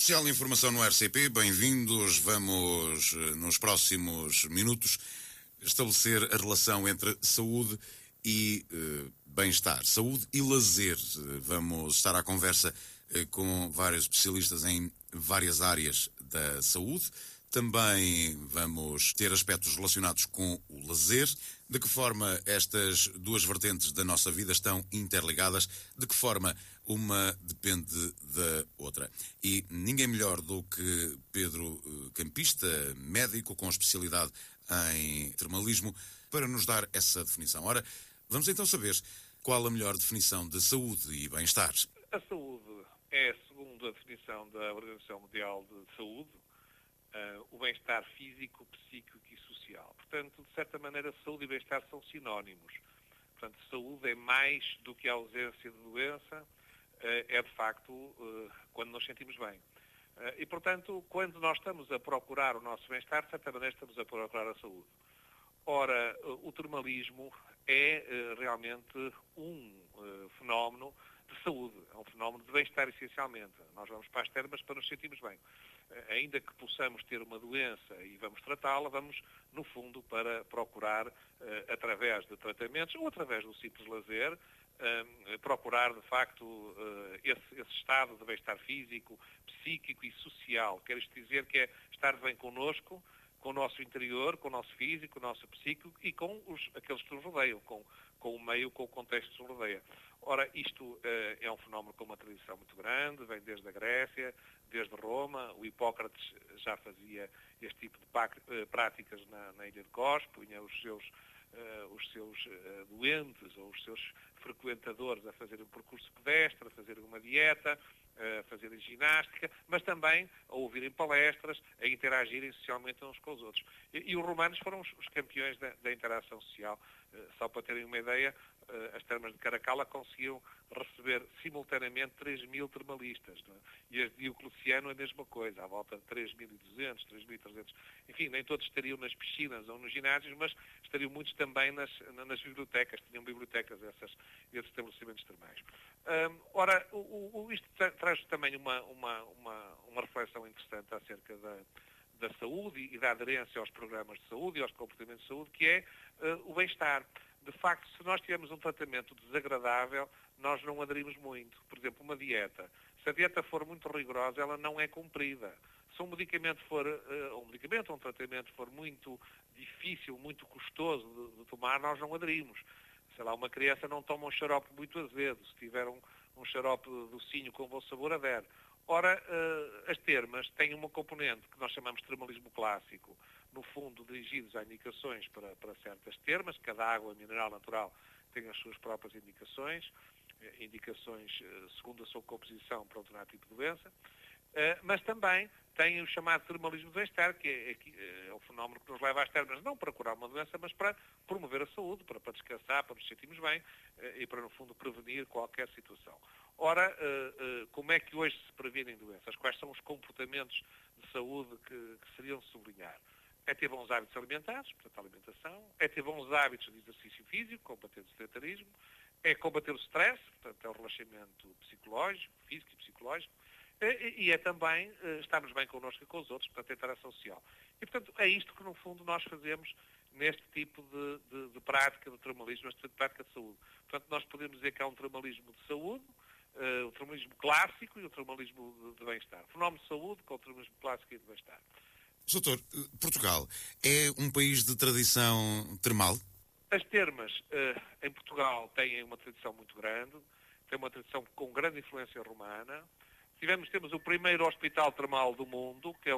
Especial informação no RCP, bem-vindos. Vamos, nos próximos minutos, estabelecer a relação entre saúde e bem-estar, saúde e lazer. Vamos estar à conversa com vários especialistas em várias áreas da saúde. Também vamos ter aspectos relacionados com o lazer, de que forma estas duas vertentes da nossa vida estão interligadas, de que forma uma depende da outra. E ninguém melhor do que Pedro Campista, médico com especialidade em termalismo, para nos dar essa definição. Ora, vamos então saber qual a melhor definição de saúde e bem-estar. A saúde é, segundo a definição da Organização Mundial de Saúde, o bem-estar físico, psíquico e social. Portanto, de certa maneira, saúde e bem-estar são sinónimos. Portanto, saúde é mais do que a ausência de doença, é de facto quando nos sentimos bem. E, portanto, quando nós estamos a procurar o nosso bem-estar, de certa maneira estamos a procurar a saúde. Ora, o termalismo é realmente um fenómeno de saúde, é um fenómeno de bem-estar essencialmente. Nós vamos para as termas para nos sentirmos bem. Ainda que possamos ter uma doença e vamos tratá-la, vamos, no fundo, para procurar, através de tratamentos ou através do simples lazer, procurar, de facto, esse estado de bem-estar físico, psíquico e social. Quer isto dizer que é estar bem connosco, com o nosso interior, com o nosso físico, com o nosso psíquico e com aqueles que nos rodeiam, com o meio, com o contexto que nos rodeia. Ora, isto é um fenómeno com uma tradição muito grande, vem desde a Grécia, desde Roma. O Hipócrates já fazia este tipo de práticas na ilha de Kos, punha os seus doentes ou os seus frequentadores a fazerem um percurso pedestre, a fazerem uma dieta, a fazerem ginástica, mas também a ouvirem palestras, a interagirem socialmente uns com os outros. E os romanos foram os campeões da interação social. Só para terem uma ideia, as termas de Caracalla conseguiam receber simultaneamente 3.000 termalistas. Não é? E as de Diocleciano a mesma coisa, à volta de 3.200, 3.300. Enfim, nem todos estariam nas piscinas ou nos ginásios, mas estariam muitos também nas bibliotecas. Tinham bibliotecas esses estabelecimentos termais. Ora, isto traz também uma reflexão interessante acerca da saúde e da aderência aos programas de saúde e aos comportamentos de saúde, que é o bem-estar. De facto, se nós tivermos um tratamento desagradável, nós não aderimos muito. Por exemplo, uma dieta. Se a dieta for muito rigorosa, ela não é cumprida. Se um medicamento ou um tratamento for muito difícil, muito custoso de tomar, nós não aderimos. Sei lá, uma criança não toma um xarope muito azedo. Se tiver um xarope docinho com bom sabor, adere. Ora, as termas têm uma componente que nós chamamos de termalismo clássico, no fundo dirigidos a indicações para certas termas. Cada água mineral natural tem as suas próprias indicações segundo a sua composição para um determinado tipo de doença, mas também tem o chamado termalismo de bem-estar, que é um fenómeno que nos leva às termas não para curar uma doença, mas para promover a saúde, para descansar, para nos sentirmos bem e para, no fundo, prevenir qualquer situação. Ora, como é que hoje se previnem doenças? Quais são os comportamentos de saúde que seriam de sublinhar? É ter bons hábitos alimentares, portanto, a alimentação. É ter bons hábitos de exercício físico, combater o sedentarismo. É combater o stress, portanto, é o relaxamento psicológico, físico e psicológico. E é também estarmos bem connosco e com os outros, portanto, a interação social. E, portanto, é isto que, no fundo, nós fazemos neste tipo de prática do termalismo, neste tipo de prática de saúde. Portanto, nós podemos dizer que há um termalismo de saúde, o termalismo clássico e o termalismo de bem-estar. O fenómeno de saúde com o termalismo clássico e de bem-estar. Doutor, Portugal é um país de tradição termal? As termas em Portugal têm uma tradição muito grande, têm uma tradição com grande influência romana. Temos o primeiro hospital termal do mundo, que é